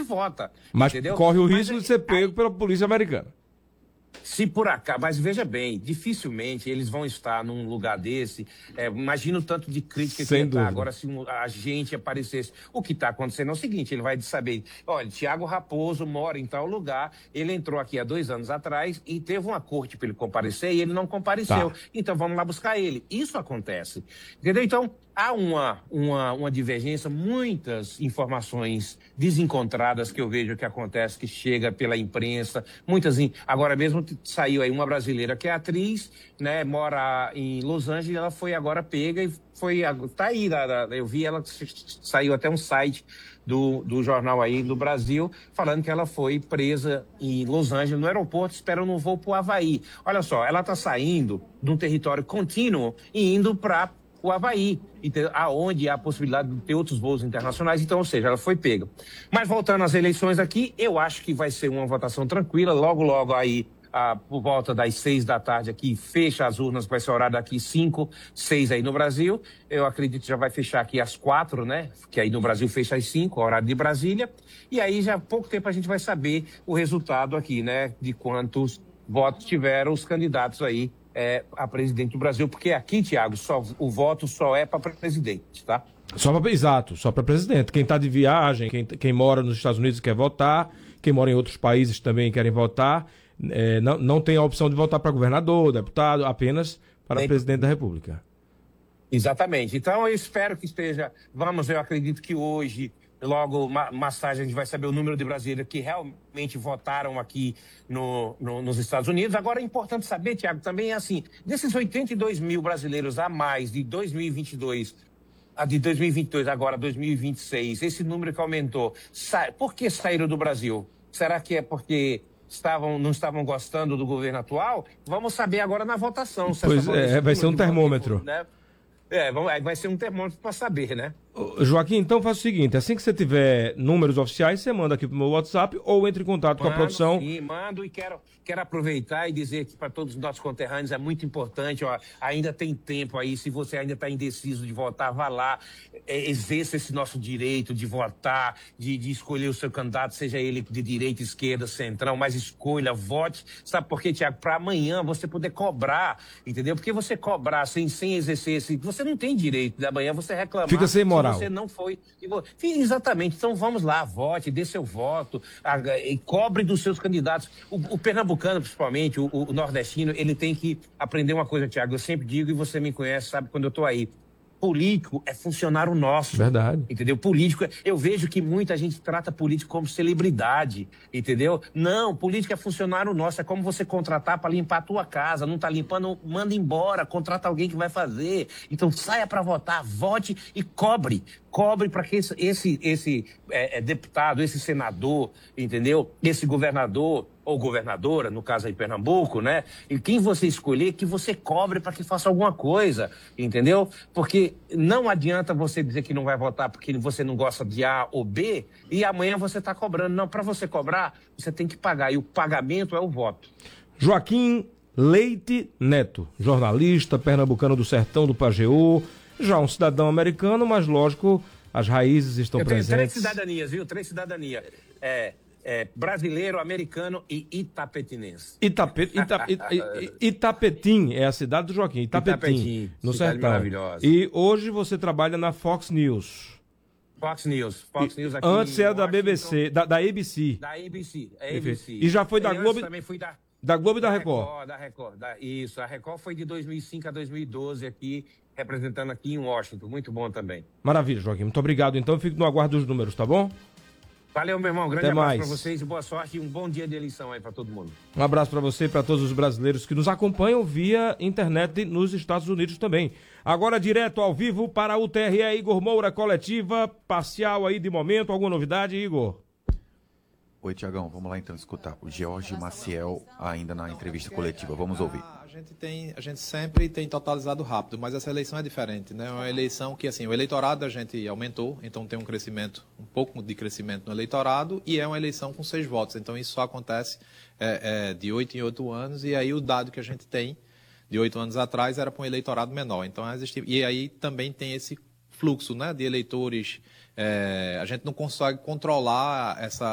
vota. Mas entendeu? corre o risco de ser pego pela polícia americana. Se por acaso, mas veja bem, dificilmente eles vão estar num lugar desse. Imagina o tanto de crítica que ia estar. Agora, se um agente aparecesse, o que está acontecendo é o seguinte: ele vai saber, olha, Thiago Raposo mora em tal lugar, ele entrou aqui há 2 anos atrás e teve uma corte para ele comparecer e ele não compareceu. Tá. Então vamos lá buscar ele. Isso acontece. Entendeu? Então, há uma divergência, muitas informações desencontradas que eu vejo que acontece, que chega pela imprensa, agora mesmo saiu aí uma brasileira que é atriz, né, mora em Los Angeles, ela foi agora pega e tá aí, eu vi ela, saiu até um site do jornal aí do Brasil, falando que ela foi presa em Los Angeles, no aeroporto, esperando um voo para o Havaí. Olha só, ela está saindo de um território contínuo e indo para o Havaí, aonde há a possibilidade de ter outros voos internacionais, então, ou seja, ela foi pega. Mas voltando às eleições aqui, eu acho que vai ser uma votação tranquila, logo aí, por volta das 6 da tarde aqui, fecha as urnas, vai ser horário daqui 5, 6 aí no Brasil, eu acredito que já vai fechar aqui às 4, né, que aí no Brasil fecha às 5, horário de Brasília, e aí já há pouco tempo a gente vai saber o resultado aqui, né, de quantos votos tiveram os candidatos aí a presidente do Brasil, porque aqui, Thiago, o voto só é para presidente, tá? Exato, só para presidente. Quem está de viagem, quem mora nos Estados Unidos quer votar, quem mora em outros países também querem votar, não tem a opção de votar para governador, deputado, apenas para presidente da República. Exatamente. Então, eu espero que eu acredito que hoje, logo mais tarde, a gente vai saber o número de brasileiros que realmente votaram aqui nos Estados Unidos. Agora, é importante saber, Thiago, também é assim, desses 82 mil brasileiros a mais de 2022, de 2022 agora 2026, esse número que aumentou, por que saíram do Brasil? Será que é porque não estavam gostando do governo atual? Vamos saber agora na votação. Vai ser um termômetro. Né? Vai ser um termômetro para saber, né? Joaquim, então faça o seguinte, assim que você tiver números oficiais, você manda aqui pro meu WhatsApp ou entre em contato com a produção. Sim, mando e quero aproveitar e dizer que para todos os nossos conterrâneos é muito importante, ó, ainda tem tempo aí, se você ainda está indeciso de votar, vá lá, exerça esse nosso direito de votar, de escolher o seu candidato, seja ele de direita, esquerda, centrão, mas escolha, vote, sabe por quê, Thiago? Para amanhã você poder cobrar, entendeu? Porque você cobrar sem exercer você não tem direito de amanhã você reclamar. Fica sem moral. Você não foi. Exatamente. Então vamos lá, vote, dê seu voto, e cobre dos seus candidatos. O pernambucano, principalmente, o nordestino, ele tem que aprender uma coisa, Thiago. Eu sempre digo, e você me conhece, sabe, quando eu estou aí. Político é funcionário nosso. Verdade. Entendeu? Político, eu vejo que muita gente trata político como celebridade, entendeu? Não, político é funcionário nosso, é como você contratar para limpar a tua casa, não tá limpando, manda embora, contrata alguém que vai fazer. Então saia para votar, vote e cobre para que esse deputado, esse senador, entendeu? Esse governador ou governadora, no caso aí Pernambuco, né? E quem você escolher, que você cobre para que faça alguma coisa, entendeu? Porque não adianta você dizer que não vai votar porque você não gosta de A ou B e amanhã você está cobrando. Não, para você cobrar, você tem que pagar e o pagamento é o voto. Joaquim Leite Neto, jornalista, pernambucano do sertão do Pajeú, já um cidadão americano, mas lógico, as raízes estão presentes. Eu tenho 3 cidadanias, viu? 3 cidadanias. Brasileiro, americano e itapetinense. Itapetim é a cidade do Joaquim, Itapetim, no sertão. Maravilhosa. E hoje você trabalha na Fox News. Fox News aqui. Antes era da BBC, da ABC. Da ABC. E já foi da Globo. Também fui da Globo e da Record. Da Record. Isso, a Record foi de 2005 a 2012 aqui, representando aqui em Washington. Muito bom também. Maravilha, Joaquim. Muito obrigado. Então, eu fico no aguardo dos números, tá bom? Valeu, meu irmão. Grande abraço para vocês e boa sorte e um bom dia de eleição aí para todo mundo. Um abraço para você e para todos os brasileiros que nos acompanham via internet nos Estados Unidos também. Agora, direto ao vivo para o TRE, Igor Moura, coletiva parcial aí de momento. Alguma novidade, Igor? Oi, Tiagão. Vamos lá então escutar o Jorge Maciel ainda na entrevista coletiva. Vamos ouvir. A gente sempre tem totalizado rápido, mas essa eleição é diferente, né? É uma eleição que, assim, o eleitorado da gente aumentou, então tem um pouco de crescimento no eleitorado, e é uma eleição com 6 votos, então isso só acontece de 8 em 8 anos, e aí o dado que a gente tem de 8 anos atrás era para um eleitorado menor, então e aí também tem esse fluxo, né, de eleitores, a gente não consegue controlar